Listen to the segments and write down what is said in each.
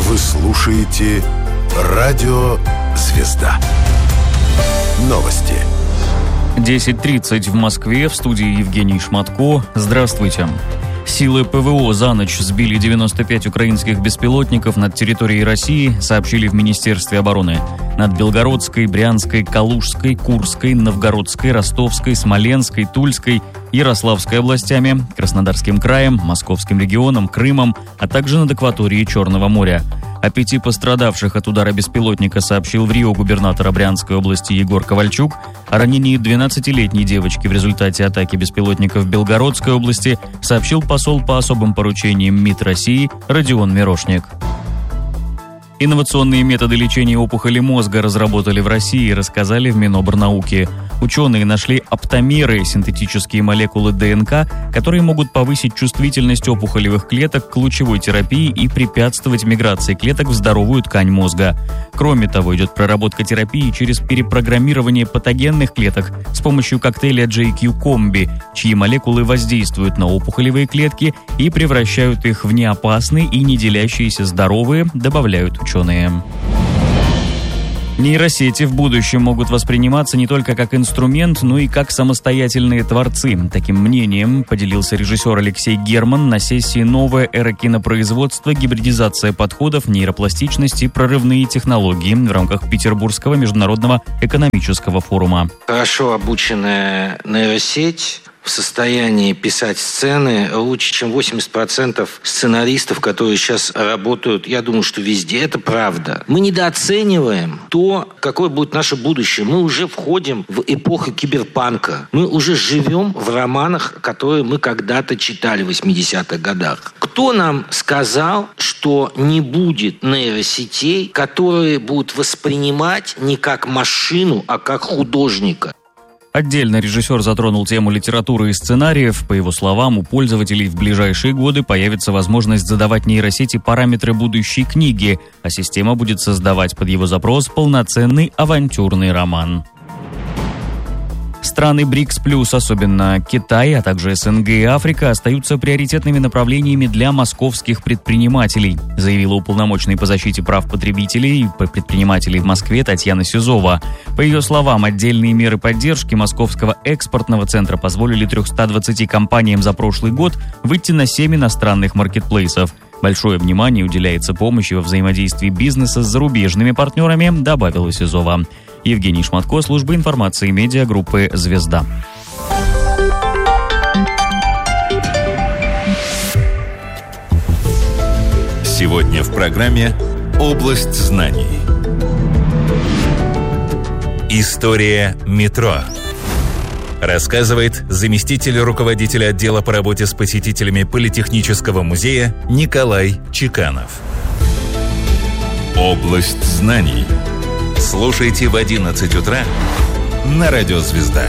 Вы слушаете «Радио Звезда». Новости. 10:30 в Москве, в студии Евгений Шматко. Здравствуйте. Силы ПВО за ночь сбили 95 украинских беспилотников над территорией России, сообщили в Министерстве обороны. Над Белгородской, Брянской, Калужской, Курской, Новгородской, Ростовской, Смоленской, Тульской, Ярославской областями, Краснодарским краем, Московским регионом, Крымом, а также над акваторией Черного моря. О 5 пострадавших от удара беспилотника сообщил в Рио губернатор Брянской области Егор Ковальчук. О ранении 12-летней девочки в результате атаки беспилотника в Белгородской области сообщил посол по особым поручениям МИД России Родион Мирошник. Инновационные методы лечения опухоли мозга разработали в России, рассказали в Минобрнауки. Ученые нашли оптамеры, синтетические молекулы ДНК, которые могут повысить чувствительность опухолевых клеток к лучевой терапии и препятствовать миграции клеток в здоровую ткань мозга. Кроме того, идет проработка терапии через перепрограммирование патогенных клеток с помощью коктейля JQ-комби, чьи молекулы воздействуют на опухолевые клетки и превращают их в неопасные и не делящиеся здоровые, добавляют ученые. Нейросети в будущем могут восприниматься не только как инструмент, но и как самостоятельные творцы. Таким мнением поделился режиссер Алексей Герман на сессии «Новая эра кинопроизводства. Гибридизация подходов, нейропластичность и прорывные технологии» в рамках Петербургского международного экономического форума. Хорошо обученная нейросеть в состоянии писать сцены лучше, чем 80% сценаристов, которые сейчас работают, я думаю, что везде. Это правда. Мы недооцениваем то, какое будет наше будущее. Мы уже входим в эпоху киберпанка. Мы уже живем в романах, которые мы когда-то читали в 80-х годах. Кто нам сказал, что не будет нейросетей, которые будут воспринимать не как машину, а как художника? Отдельно режиссер затронул тему литературы и сценариев. По его словам, у пользователей в ближайшие годы появится возможность задавать нейросети параметры будущей книги, а система будет создавать под его запрос полноценный авантюрный роман. Страны БРИКС+, особенно Китай, а также СНГ и Африка, остаются приоритетными направлениями для московских предпринимателей, заявила уполномоченный по защите прав потребителей и предпринимателей в Москве Татьяна Сизова. По ее словам, отдельные меры поддержки Московского экспортного центра позволили 320 компаниям за прошлый год выйти на 7 иностранных маркетплейсов. Большое внимание уделяется помощи во взаимодействии бизнеса с зарубежными партнерами, добавила Сизова. Евгений Шматко, служба информации медиагруппы «Звезда». Сегодня в программе «Область знаний». История метро. Рассказывает заместитель руководителя отдела по работе с посетителями Политехнического музея Николай Чеканов. Область знаний. Слушайте в 11 утра на Радио Звезда.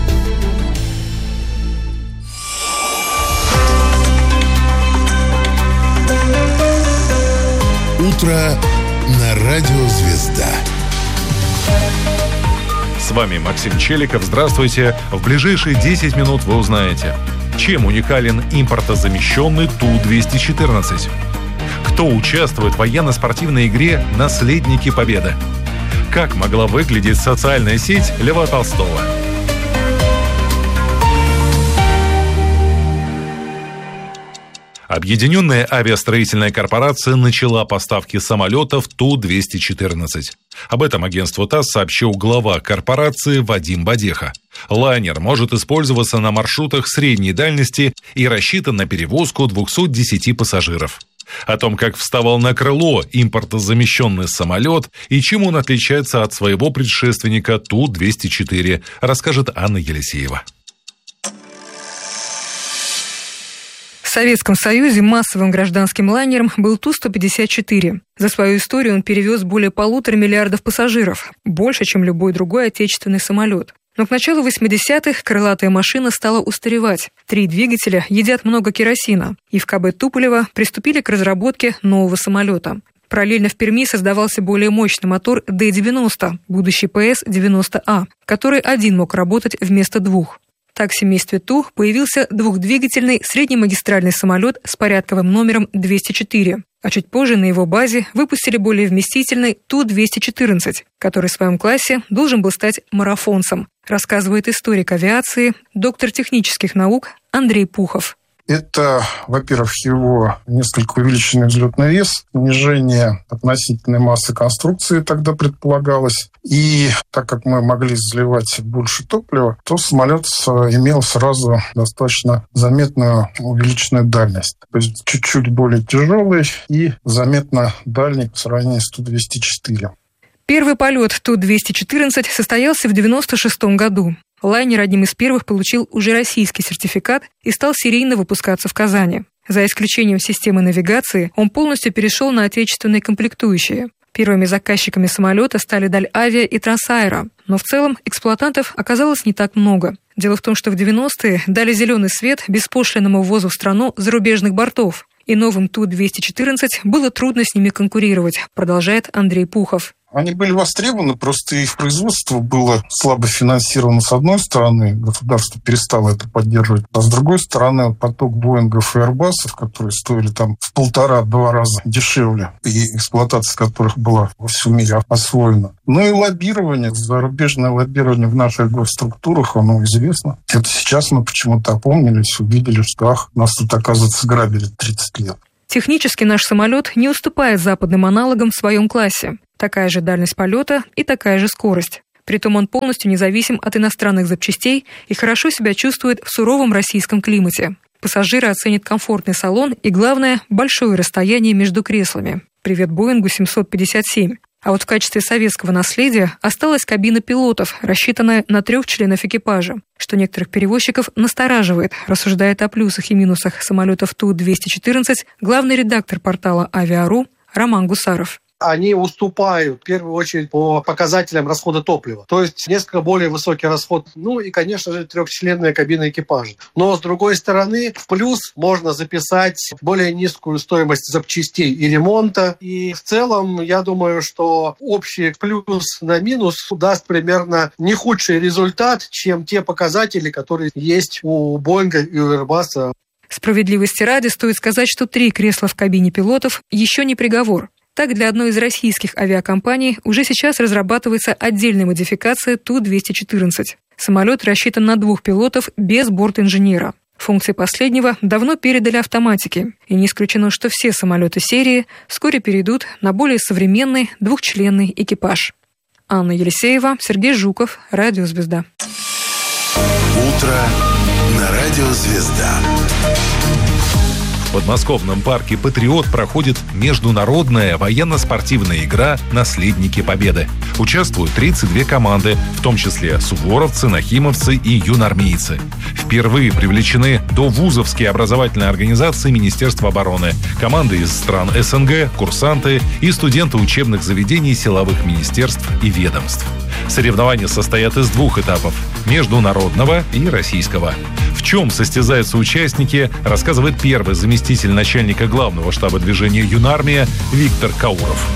Утро на Радио Звезда. С вами Максим Челиков. Здравствуйте. В ближайшие 10 минут вы узнаете, чем уникален импортозамещенный Ту-214. Кто участвует в военно-спортивной игре «Наследники Победы». Как могла выглядеть социальная сеть Льва Толстого? Объединенная авиастроительная корпорация начала поставки самолетов Ту-214. Об этом агентству ТАСС сообщил глава корпорации Вадим Бадеха. Лайнер может использоваться на маршрутах средней дальности и рассчитан на перевозку 210 пассажиров. О том, как вставал на крыло импортозамещенный самолет и чем он отличается от своего предшественника Ту-204, расскажет Анна Елисеева. В Советском Союзе массовым гражданским лайнером был Ту-154. За свою историю он перевез более 1,5 миллиарда пассажиров, больше, чем любой другой отечественный самолет. Но к началу 80-х крылатая машина стала устаревать. 3 двигателя едят много керосина, и в КБ Туполева приступили к разработке нового самолета. Параллельно в Перми создавался более мощный мотор Д-90, будущий ПС-90А, который один мог работать вместо 2. Так в семействе Ту появился двухдвигательный среднемагистральный самолет с порядковым номером 204. А чуть позже на его базе выпустили более вместительный Ту-214, который в своем классе должен был стать марафонцем, рассказывает историк авиации, доктор технических наук Андрей Пухов. Это, во-первых, его несколько увеличенный взлетный вес, снижение относительной массы конструкции тогда предполагалось. И так как мы могли заливать больше топлива, то самолет имел сразу достаточно заметную увеличенную дальность. То есть чуть-чуть более тяжелый и заметно дальний по сравнению с Ту-204. Первый полет Ту-214 состоялся в 1996 году. Лайнер одним из первых получил уже российский сертификат и стал серийно выпускаться в Казани. За исключением системы навигации, он полностью перешел на отечественные комплектующие. Первыми заказчиками самолета стали Дальавиа и Трансаэро, но в целом эксплуатантов оказалось не так много. Дело в том, что в 90-е дали зеленый свет беспошлинному ввозу в страну зарубежных бортов, и новым Ту-214 было трудно с ними конкурировать, продолжает Андрей Пухов. Они были востребованы, просто их производство было слабо финансировано с одной стороны, государство перестало это поддерживать, а с другой стороны поток Боингов и Airbus'ов, которые стоили там в 1,5-2 раза дешевле, и эксплуатация которых была во всем мире освоена. Ну и лоббирование, зарубежное лоббирование в наших госструктурах, оно известно. Это сейчас мы почему-то опомнились, увидели, что нас тут, оказывается, грабили 30 лет. Технически наш самолет не уступает западным аналогам в своем классе. Такая же дальность полета и такая же скорость. Притом он полностью независим от иностранных запчастей и хорошо себя чувствует в суровом российском климате. Пассажиры оценят комфортный салон и, главное, большое расстояние между креслами. Привет Боингу 757. А вот в качестве советского наследия осталась кабина пилотов, рассчитанная на 3 членов экипажа, что некоторых перевозчиков настораживает, рассуждает о плюсах и минусах самолетов Ту-214 главный редактор портала «Авиа.ру» Роман Гусаров. Они уступают, в первую очередь, по показателям расхода топлива. То есть несколько более высокий расход. Ну и, конечно же, 3-членная кабина экипажа. Но, с другой стороны, в плюс можно записать более низкую стоимость запчастей и ремонта. И в целом, я думаю, что общий плюс на минус даст примерно не худший результат, чем те показатели, которые есть у Боинга и у Airbus. Справедливости ради стоит сказать, что 3 кресла в кабине пилотов еще не приговор. Так, для одной из российских авиакомпаний уже сейчас разрабатывается отдельная модификация Ту-214. Самолет рассчитан на 2 пилотов без бортинженера. Функции последнего давно передали автоматике, и не исключено, что все самолеты серии вскоре перейдут на более современный 2-членный экипаж. Анна Елисеева, Сергей Жуков, Радио «Звезда». Утро на Радио «Звезда». В подмосковном парке «Патриот» проходит международная военно-спортивная игра «Наследники Победы». Участвуют 32 команды, в том числе суворовцы, нахимовцы и юнармейцы. Впервые привлечены довузовские образовательные организации Министерства обороны, команды из стран СНГ, курсанты и студенты учебных заведений силовых министерств и ведомств. Соревнования состоят из 2 этапов – международного и российского. В чем состязаются участники, рассказывает первый заместитель начальника главного штаба движения «Юнармия» Виктор Кауров.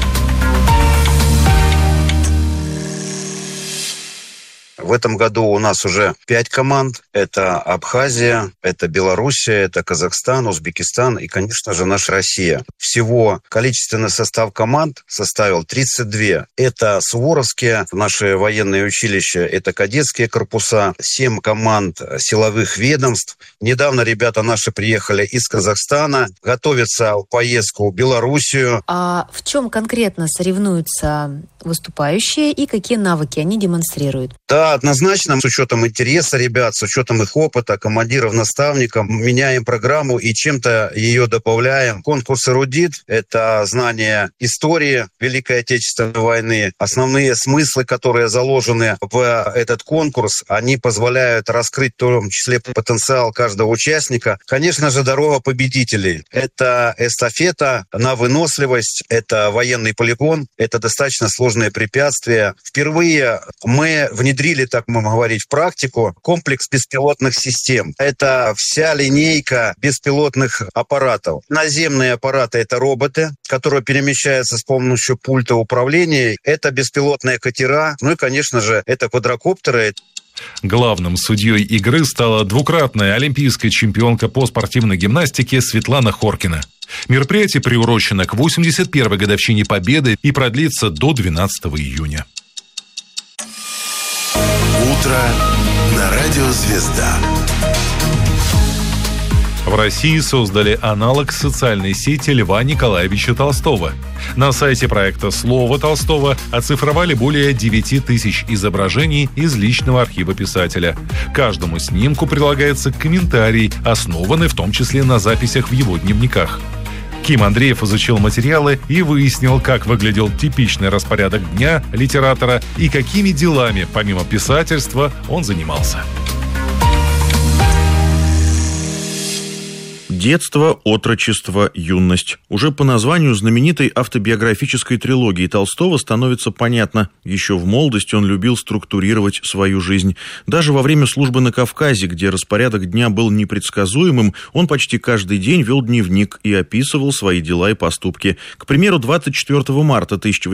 В этом году у нас уже 5 команд. Это Абхазия, это Белоруссия, это Казахстан, Узбекистан и, конечно же, наша Россия. Всего количественный состав команд составил 32. Это суворовские, наши военные училища, это кадетские корпуса, 7 команд силовых ведомств. Недавно ребята наши приехали из Казахстана, готовятся в поездку в Белоруссию. А в чем конкретно соревнуются выступающие и какие навыки они демонстрируют? Да, однозначно, с учетом интереса ребят, с учетом их опыта, командиров, наставников, меняем программу и чем-то ее добавляем. Конкурс «Эрудит» — это знание истории Великой Отечественной войны. Основные смыслы, которые заложены в этот конкурс, они позволяют раскрыть в том числе потенциал каждого участника. Конечно же, дорога победителей. Это эстафета на выносливость, это военный полигон, это достаточно сложные препятствия. Впервые мы внедрили, так можно говорить, в практику комплекс беспилотных систем. Это вся линейка беспилотных аппаратов. Наземные аппараты — это роботы, которые перемещаются с помощью пульта управления. Это беспилотные катера. Ну и, конечно же, это квадрокоптеры. Главным судьей игры стала двукратная олимпийская чемпионка по спортивной гимнастике Светлана Хоркина. Мероприятие приурочено к 81-й годовщине Победы и продлится до 12 июня. Утро на радио «Звезда». В России создали аналог социальной сети Льва Николаевича Толстого. На сайте проекта «Слово Толстого» оцифровали более 9 тысяч изображений из личного архива писателя. Каждому снимку прилагается комментарий, основанный в том числе на записях в его дневниках. Ким Андреев изучил материалы и выяснил, как выглядел типичный распорядок дня литератора и какими делами, помимо писательства, он занимался. Детство, отрочество, юность. Уже по названию знаменитой автобиографической трилогии Толстого становится понятно. Еще в молодости он любил структурировать свою жизнь. Даже во время службы на Кавказе, где распорядок дня был непредсказуемым, он почти каждый день вел дневник и описывал свои дела и поступки. К примеру, 24 марта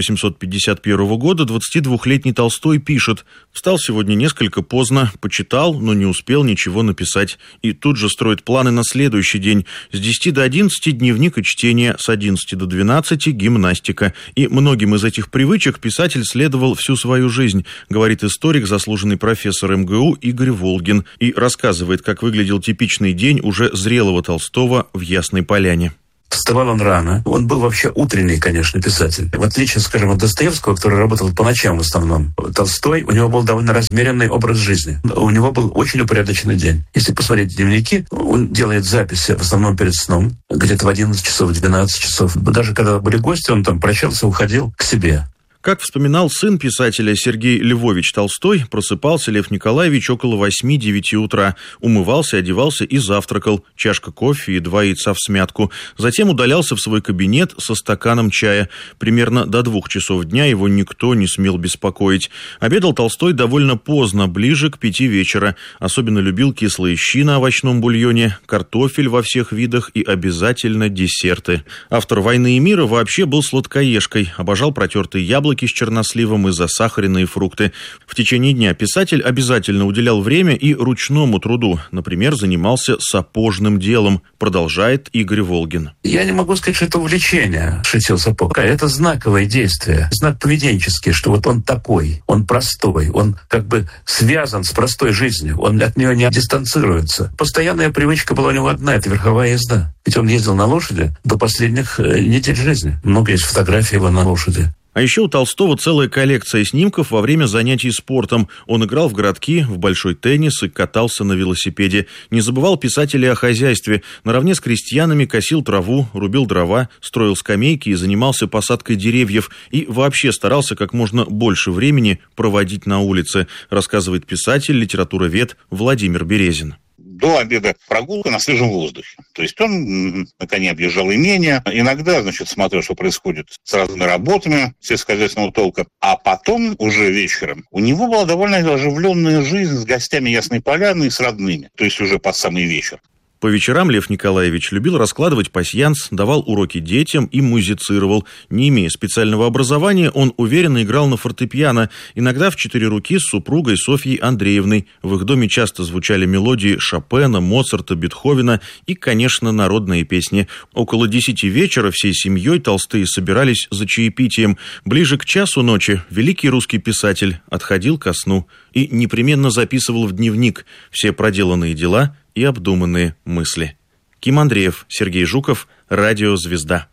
1851 года 22-летний Толстой пишет: «Встал сегодня несколько поздно, почитал, но не успел ничего написать». И тут же строит планы на следующий день. С 10 до 11 дневник и чтение, с 11 до 12 гимнастика. И многим из этих привычек писатель следовал всю свою жизнь, говорит историк, заслуженный профессор МГУ Игорь Волгин, и рассказывает, как выглядел типичный день уже зрелого Толстого в Ясной Поляне. Вставал он рано. Он был вообще утренний, конечно, писатель. В отличие, скажем, от Достоевского, который работал по ночам в основном, Толстой, у него был довольно размеренный образ жизни. У него был очень упорядоченный день. Если посмотреть дневники, он делает записи в основном перед сном, где-то в 11 часов, 12 часов. Даже когда были гости, он там прощался, уходил к себе. Как вспоминал сын писателя Сергей Львович Толстой, просыпался Лев Николаевич около 8-9 утра, умывался, одевался и завтракал, чашка кофе и 2 яйца всмятку. Затем удалялся в свой кабинет со стаканом чая. Примерно до 2 часов дня его никто не смел беспокоить. Обедал Толстой довольно поздно, ближе к 5 вечера. Особенно любил кислые щи на овощном бульоне, картофель во всех видах и обязательно десерты. Автор «Войны и мира» вообще был сладкоежкой, обожал протертые яблоки с черносливом и засахаренные фрукты. В течение дня писатель обязательно уделял время и ручному труду. Например, занимался сапожным делом, продолжает Игорь Волгин. Я не могу сказать, что это увлечение, шитье сапог. Это знаковое действие, знак поведенческий, что вот он такой, он простой, он как бы связан с простой жизнью, он от нее не дистанцируется. Постоянная привычка была у него одна — это верховая езда. Ведь он ездил на лошади до последних недель жизни. Много есть фотографий его на лошади. А еще у Толстого целая коллекция снимков во время занятий спортом. Он играл в городки, в большой теннис и катался на велосипеде. Не забывал писатель и о хозяйстве. Наравне с крестьянами косил траву, рубил дрова, строил скамейки и занимался посадкой деревьев. И вообще старался как можно больше времени проводить на улице, рассказывает писатель, литературовед Владимир Березин. До обеда прогулка на свежем воздухе. То есть он на коне объезжал имения. Иногда, смотрел, что происходит с разными работами сельскохозяйственного толка. А потом, уже вечером, у него была довольно оживленная жизнь с гостями Ясной Поляны и с родными. То есть уже под самый вечер. По вечерам Лев Николаевич любил раскладывать пасьянс, давал уроки детям и музицировал. Не имея специального образования, он уверенно играл на фортепиано, иногда в 4 руки с супругой Софьей Андреевной. В их доме часто звучали мелодии Шопена, Моцарта, Бетховена и, конечно, народные песни. Около 10 вечера всей семьей Толстые собирались за чаепитием. Ближе к часу ночи великий русский писатель отходил ко сну и непременно записывал в дневник все проделанные дела и обдуманные мысли. Ким Андреев, Сергей Жуков, Радио «Звезда».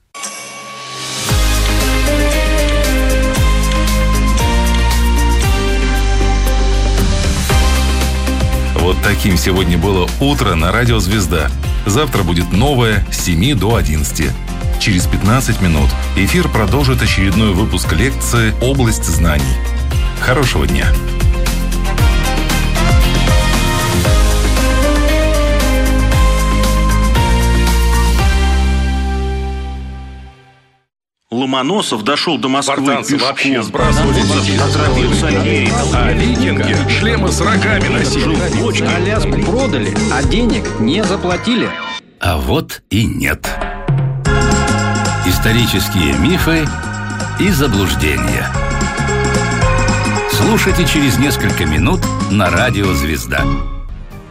Вот таким сегодня было утро на Радио «Звезда». Завтра будет новое с 7 до 11. Через 15 минут эфир продолжит очередной выпуск лекции «Область знаний». Хорошего дня! Ломоносов дошел до Москвы Спартанцы пешком. вообще сбрасывали а викинги шлемы с рогами носили. Аляску продали, а денег не заплатили. А вот и нет. Исторические мифы и заблуждения. С Слушайте через несколько минут на радио «Звезда».